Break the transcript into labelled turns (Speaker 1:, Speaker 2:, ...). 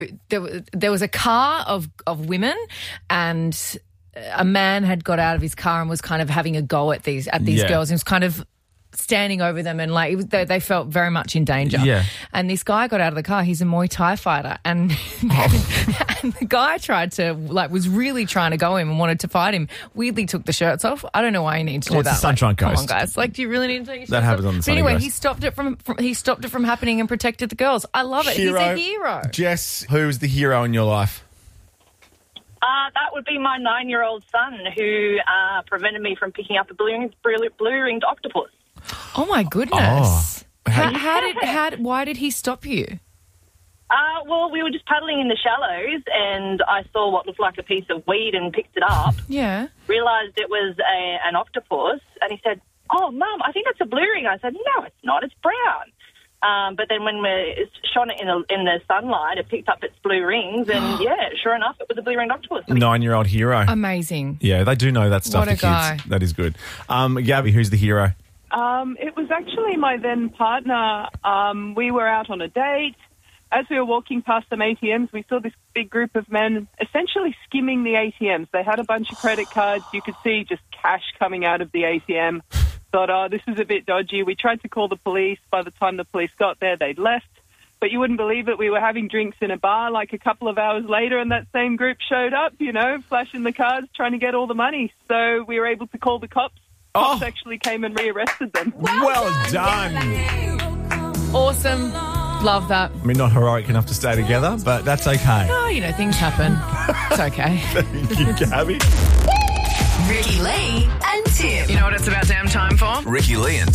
Speaker 1: there was a car of women, and a man had got out of his car and was kind of having a go at these girls. He was kind of standing over them, and they felt very much in danger.
Speaker 2: Yeah.
Speaker 1: And this guy got out of the car. He's a Muay Thai fighter, and and the guy was really trying to go him and wanted to fight him. Weirdly took the shirts off. I don't know why you need to do
Speaker 2: it's
Speaker 1: that.
Speaker 2: the Sunshine Coast.
Speaker 1: Come on, guys. Do you really need to take your shirts
Speaker 2: That happens
Speaker 1: off?
Speaker 2: on the
Speaker 1: But
Speaker 2: Sunny
Speaker 1: anyway,
Speaker 2: Coast.
Speaker 1: he stopped it from happening and protected the girls. I love it. He's a hero.
Speaker 2: Jess, who's the hero in your life?
Speaker 3: That would be my 9-year-old son who prevented me from picking up a blue-ringed octopus.
Speaker 1: Oh my goodness! Why did he stop you?
Speaker 3: Well, we were just paddling in the shallows, and I saw what looked like a piece of weed and picked it up.
Speaker 1: Yeah.
Speaker 3: Realised it was an octopus, and he said, "Oh, Mum, I think that's a blue ring." I said, "No, it's not. It's brown." But then when we shone it in the sunlight, it picked up its blue rings, and sure enough, it was a blue-ringed octopus.
Speaker 2: 9-year-old hero.
Speaker 1: Amazing.
Speaker 2: Yeah, they do know that stuff.
Speaker 1: What a
Speaker 2: the kids.
Speaker 1: guy.
Speaker 2: That is good. Gabby, who's the hero?
Speaker 4: It was actually my then partner. We were out on a date. As we were walking past some ATMs, we saw this big group of men essentially skimming the ATMs. They had a bunch of credit cards. You could see just cash coming out of the ATM. Thought, this is a bit dodgy. We tried to call the police. By the time the police got there, they'd left. But you wouldn't believe it. We were having drinks in a bar like a couple of hours later, and that same group showed up, flashing the cards, trying to get all the money. So we were able to call the cops. Cops actually came and rearrested them.
Speaker 2: Well done.
Speaker 1: Awesome. Love that.
Speaker 2: I mean, not heroic enough to stay together, but that's okay.
Speaker 1: Oh, things happen. It's okay.
Speaker 2: Thank you, Gabby.
Speaker 5: Ricky Lee and Tim.
Speaker 1: You know what it's about damn time for?
Speaker 6: Ricky Lee and